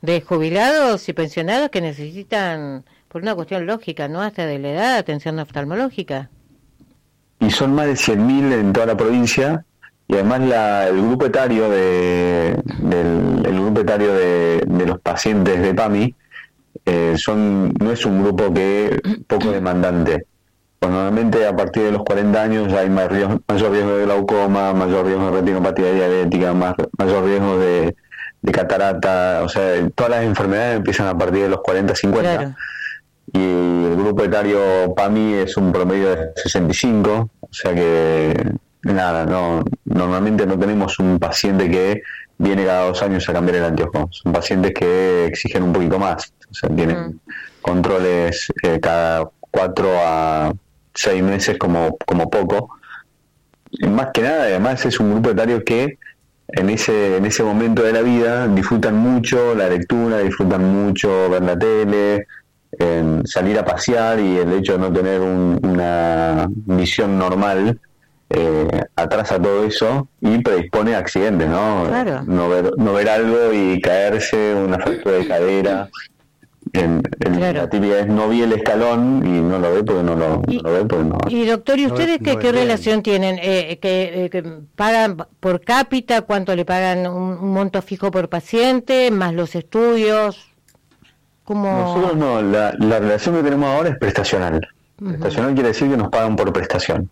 de jubilados y pensionados que necesitan, por una cuestión lógica, ¿no? Hasta de la edad, atención oftalmológica. Y son más de 100.000 en toda la provincia, y además el grupo etario de los pacientes de PAMI no es un grupo poco demandante. Pues normalmente a partir de los 40 años ya hay mayor riesgo de glaucoma, mayor riesgo de retinopatía diabética, mayor riesgo de catarata, o sea, todas las enfermedades empiezan a partir de los 40, 50. Claro. Y el grupo etario PAMI es un promedio de 65, o sea que normalmente no tenemos un paciente que viene cada 2 años a cambiar el anteojo. Son pacientes que exigen un poquito más, o sea, tienen controles cada 4 a 6 meses como poco. Y más que nada, además es un grupo etario que en ese momento de la vida disfrutan mucho la lectura, disfrutan mucho ver la tele, salir a pasear, y el hecho de no tener una visión normal atrasa todo eso y predispone a accidentes, ¿no? Claro. No ver algo y caerse, una fractura de cadera. Claro. La típica es: no vi el escalón, y no lo ve porque no lo ve porque no. Y doctor, ¿y ustedes qué relación tienen? ¿Que pagan por cápita? ¿Cuánto le pagan? ¿Un monto fijo por paciente? ¿Más los estudios? ¿Cómo? Nosotros no, la relación que tenemos ahora es prestacional. Prestacional quiere decir que nos pagan por prestación.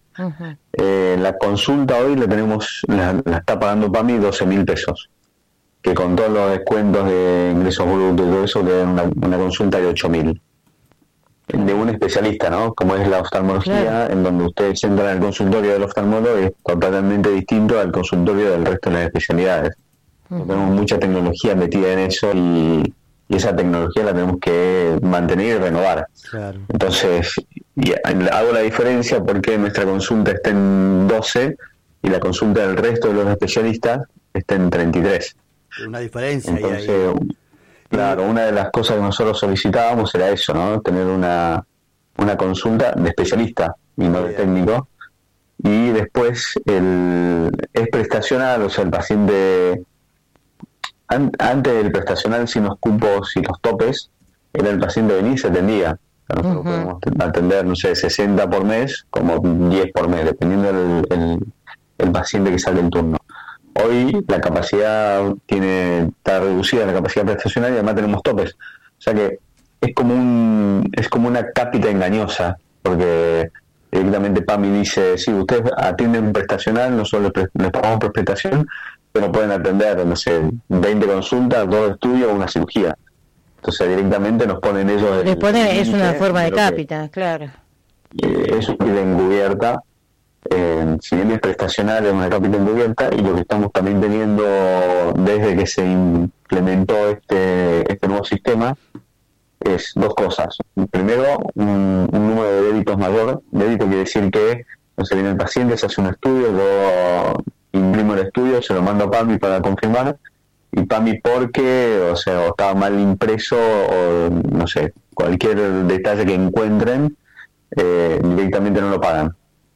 La consulta hoy la está pagando PAMI 12.000 pesos, que con todos los descuentos de ingresos brutos y todo eso le dan una consulta de 8.000 de un especialista, ¿no? Como es la oftalmología, claro. En donde ustedes entran al consultorio del oftalmólogo, es totalmente distinto al consultorio del resto de las especialidades. Tenemos mucha tecnología metida en eso, y esa tecnología la tenemos que mantener y renovar. Claro. Entonces, hago la diferencia porque nuestra consulta está en 12 y la consulta del resto de los especialistas está en 33. Una diferencia. Entonces, claro, una de las cosas que nosotros solicitábamos era eso, ¿no? Tener una consulta de especialista y no de técnico. Y después es prestacional, o sea, el paciente... Antes del prestacional, sin los cupos y los topes, era el paciente venía y se atendía. O sea, nosotros podemos atender, 60 por mes, como 10 por mes, dependiendo el paciente que sale en turno. Hoy la capacidad está reducida, la capacidad prestacional, y además tenemos topes. O sea que es como una cápita engañosa, porque directamente PAMI dice: sí, ustedes atienden prestacional, nosotros les pagamos por prestación, pero pueden atender, 20 consultas, 2 estudios, una cirugía. Entonces directamente nos ponen ellos... Es una forma de cápita, claro. Eso queda encubierta. Si bien es prestacional, es una cápita encubierta, y lo que estamos también teniendo desde que se implementó este nuevo sistema es 2 cosas. Primero, un número de débitos mayor. Débito quiere decir que viene el paciente, se hace un estudio, yo imprimo el estudio, se lo mando a PAMI para confirmar, y PAMI porque, o estaba mal impreso, o cualquier detalle que encuentren, directamente no lo pagan.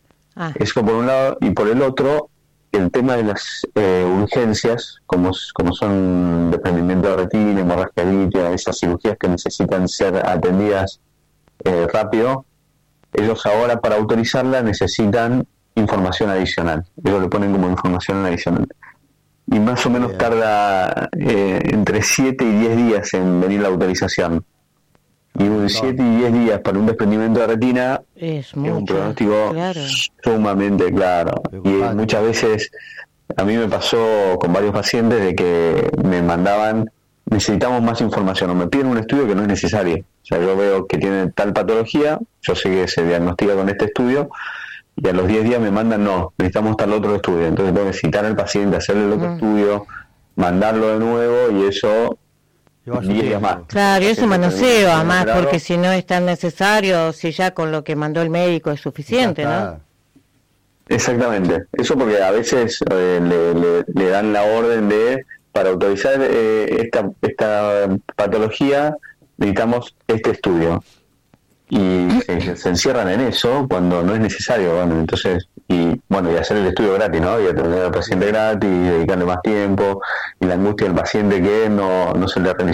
Eso por un lado, y por el otro, el tema de las urgencias, como son desprendimiento de retina, hemorragia vítrea, esas cirugías que necesitan ser atendidas rápido, ellos ahora para autorizarla necesitan información adicional. Ellos le ponen como información adicional. Y más o menos tarda entre 7 y 10 días en venir la autorización. Y 7 y 10 días para un desprendimiento de retina es un pronóstico sumamente claro. Y muchas veces, a mí me pasó con varios pacientes de que me mandaban: necesitamos más información, o me piden un estudio que no es necesario. O sea, yo veo que tiene tal patología, yo sé que se diagnostica con este estudio, y a los 10 días me mandan: no, necesitamos tal otro estudio. Entonces tengo que citar al paciente, hacerle el otro estudio, mandarlo de nuevo, y eso 10 días más. Claro, y eso manoseo, además, porque si no es tan necesario, si ya con lo que mandó el médico es suficiente, ¿no? Exactamente. Eso porque a veces le dan la orden de: para autorizar esta patología necesitamos este estudio. Y se encierran en eso cuando no es necesario. Entonces, y hacer el estudio gratis, ¿no? Y atender al paciente gratis, dedicarle más tiempo, y la angustia del paciente que no se le